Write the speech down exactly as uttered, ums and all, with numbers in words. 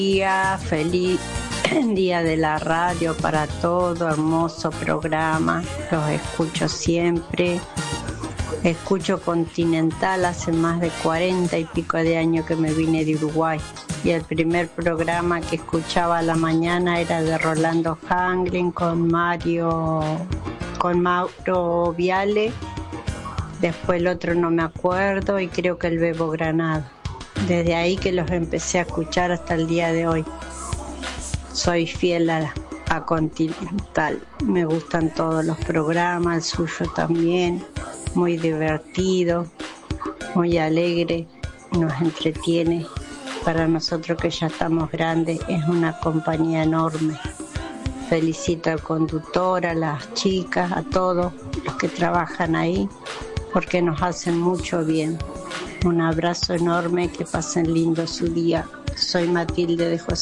día, feliz día de la radio para todo, hermoso programa, los escucho siempre. Escucho Continental hace más de cuarenta y pico de años que me vine de Uruguay. Y el primer programa que escuchaba a la mañana era de Rolando Hanglin con Mario, con Mauro Viale. Después el otro no me acuerdo y creo que el Bebo Granado. Desde ahí que los empecé a escuchar hasta el día de hoy. Soy fiel a, a Continental. Me gustan todos los programas, el suyo también. Muy divertido, muy alegre, nos entretiene. Para nosotros que ya estamos grandes es una compañía enorme. Felicito al conductor, a las chicas, a todos los que trabajan ahí, porque nos hacen mucho bien. Un abrazo enorme, que pasen lindo su día. Soy Matilde de José.